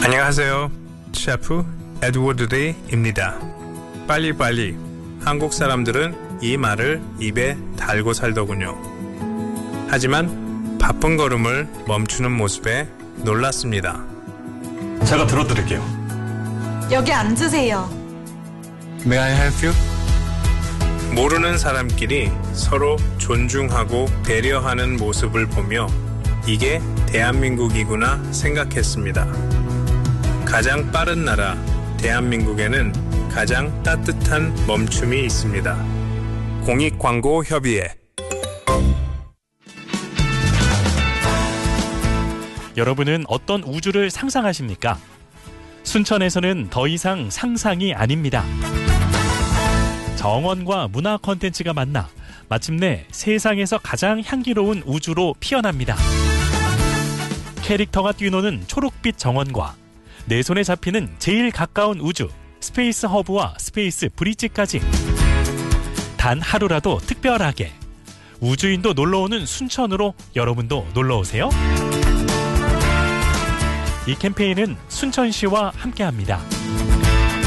안녕하세요. 셰프 에드워드 데이입니다. 빨리빨리. 한국 사람들은 이 말을 입에 달고 살더군요. 하지만 바쁜 걸음을 멈추는 모습에 놀랐습니다. 제가 들어드릴게요. 여기 앉으세요. May I help you? 모르는 사람끼리 서로 존중하고 배려하는 모습을 보며 이게 대한민국이구나 생각했습니다. 가장 빠른 나라 대한민국에는 가장 따뜻한 멈춤이 있습니다. 공익광고협의회. 여러분은 어떤 우주를 상상하십니까? 순천에서는 더 이상 상상이 아닙니다. 정원과 문화 콘텐츠가 만나 마침내 세상에서 가장 향기로운 우주로 피어납니다. 캐릭터가 뛰노는 초록빛 정원과 내 손에 잡히는 제일 가까운 우주 스페이스 허브와 스페이스 브릿지까지 단 하루라도 특별하게 우주인도 놀러오는 순천으로 여러분도 놀러오세요. 이 캠페인은 순천시와 함께합니다.